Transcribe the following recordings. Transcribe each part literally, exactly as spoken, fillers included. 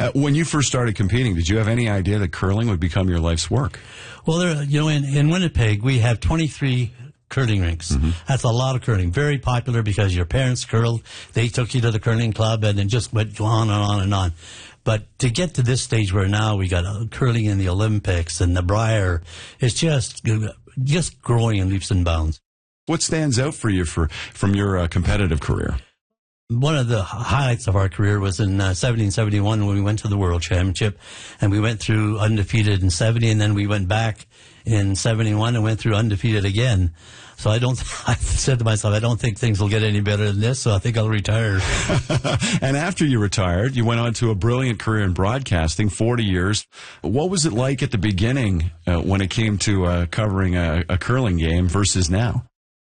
Uh, when you first started competing, did you have any idea that curling would become your life's work? Well, there, you know, in, in Winnipeg, we have twenty-three curling rinks. Mm-hmm. That's a lot of curling. Very popular because your parents curled. They took you to the curling club, and it just went on and on and on. But to get to this stage where now we got uh, curling in the Olympics and the Brier, it's just just growing in leaps and bounds. What stands out for you for from your uh, competitive career? One of the highlights of our career was in uh, seventeen seventy-one when we went to the World Championship, and we went through undefeated in seventy, and then we went back in seventy-one and went through undefeated again. So I don't, I said to myself, I don't think things will get any better than this, so I think I'll retire. And after you retired, you went on to a brilliant career in broadcasting, forty years. What was it like at the beginning uh, when it came to uh, covering a, a curling game versus now?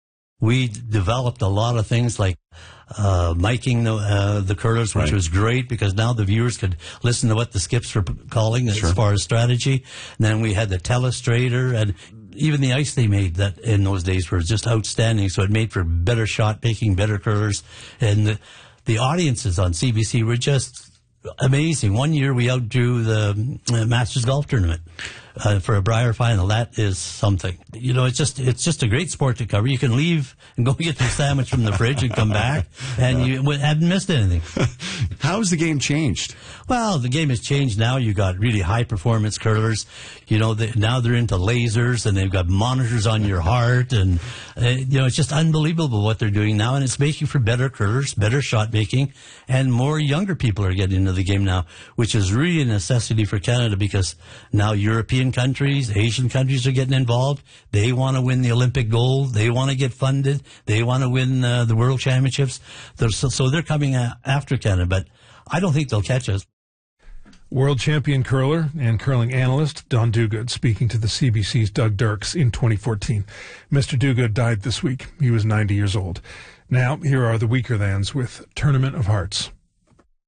We developed a lot of things like uh, miking the, uh, the curlers, which right. was great because now the viewers could listen to what the skips were calling sure. as far as strategy. And then we had the telestrator, and even the ice they made that in those days was just outstanding. So it made for better shot making, better curlers. And the, the audiences on C B C were just amazing. One year we outdrew the uh, Masters Golf Tournament. Uh, for a Brier final, that is something. You know, it's just it's just a great sport to cover. You can leave and go get your sandwich from the fridge and come back, and you haven't missed anything. How has the game changed? Well, the game has changed now. You got really high performance curlers. You know, they, now they're into lasers, and they've got monitors on your heart, and uh, you know, it's just unbelievable what they're doing now, and it's making for better curlers, better shot making, and more younger people are getting into the game now, which is really a necessity for Canada because now European countries, Asian countries are getting involved. They want to win the Olympic gold. They want to get funded. They want to win uh, the World Championships. They're, so, so they're coming uh, after Canada, but I don't think they'll catch us. World champion curler and curling analyst Don Duguid speaking to the C B C's Doug Dirks in twenty fourteen. Mister Duguid died this week. He was ninety years old. Now, here are the Weakerthans with Tournament of Hearts.